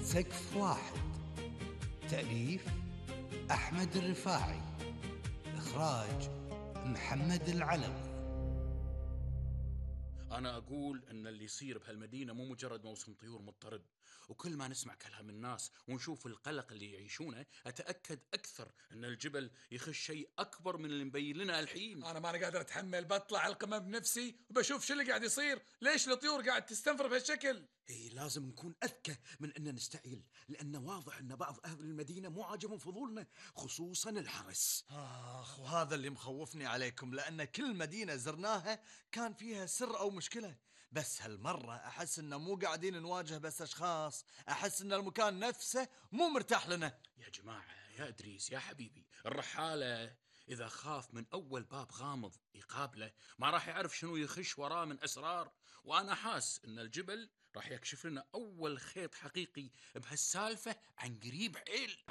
سقف واحد. تأليف أحمد الرفاعي. إخراج محمد العلوي. أنا أقول أن اللي يصير بهالمدينة مو مجرد موسم طيور مضطرب، وكل ما نسمع كلام الناس ونشوف القلق اللي يعيشونه أتأكد أكثر أن الجبل يخش شيء أكبر من اللي مبين لنا الحين. أنا ما أنا قادر أتحمل، بطلع على القمة بنفسي وبشوف شو اللي قاعد يصير. ليش الطيور قاعد تستنفر بهالشكل؟ لازم نكون أذكى من أن نستعجل، لأنه واضح أن بعض أهل المدينة مو عاجبهم فضولنا، خصوصا الحرس. وهذا اللي مخوفني عليكم، لأن كل مدينة زرناها كان فيها سر أو مشكلة، بس هالمرة أحس إنه مو قاعدين نواجه بس أشخاص، أحس إن المكان نفسه مو مرتاح لنا. يا جماعة، يا إدريس، يا حبيبي، الرحالة إذا خاف من أول باب غامض يقابله ما راح يعرف شنو يخش وراه من أسرار، وأنا حاس إن الجبل راح يكشف لنا أول خيط حقيقي بهالسالفة عن قريب حيل.